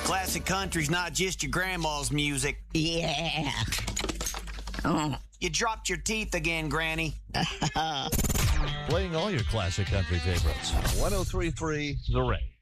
Classic country's not just your grandma's music. Yeah. Oh. You dropped your teeth again, Granny. Playing all your classic country favorites. 103.3 The Ray.